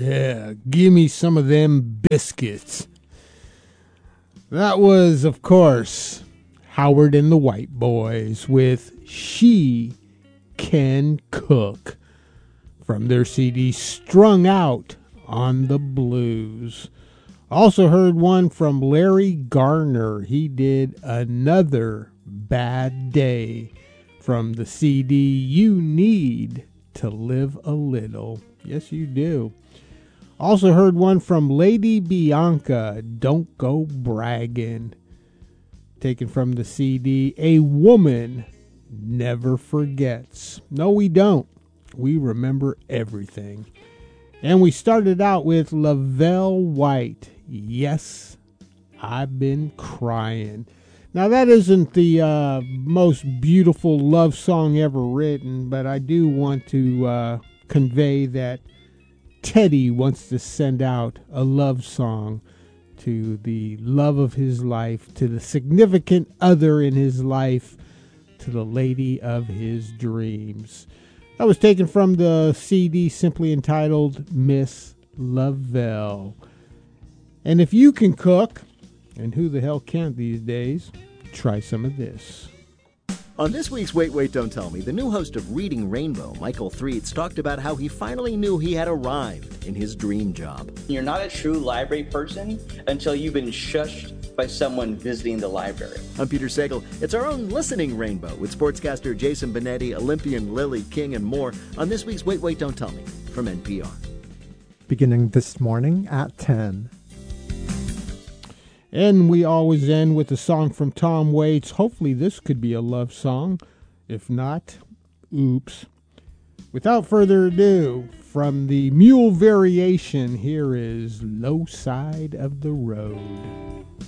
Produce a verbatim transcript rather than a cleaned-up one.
Yeah, give me some of them biscuits. That was, of course, Howard and the White Boys with She Can Cook from their C D Strung Out on the Blues. Also heard one from Larry Garner. He did Another Bad Day from the C D You Need to Live a Little. Yes, you do. Also heard one from Lady Bianca, Don't Go Bragging, taken from the C D A Woman Never Forgets. No, we don't. We remember everything. And we started out with Lavelle White, Yes, I've Been Crying. Now, that isn't the uh, most beautiful love song ever written, but I do want to uh, convey that Teddy wants to send out a love song to the love of his life, to the significant other in his life, to the lady of his dreams. That was taken from the C D simply entitled Miss Lavelle. And if you can cook, and who the hell can't these days, try some of this. On this week's Wait, Wait, Don't Tell Me, the new host of Reading Rainbow, Michael Threets, talked about how he finally knew he had arrived in his dream job. You're not a true library person until you've been shushed by someone visiting the library. I'm Peter Sagal. It's our own Listening Rainbow with sportscaster Jason Benetti, Olympian Lily King, and more on this week's Wait, Wait, Don't Tell Me from N P R. Beginning this morning at ten. And we always end with a song from Tom Waits. Hopefully this could be a love song. If not, oops. Without further ado, from the Mule Variation, here is Low Side of the Road.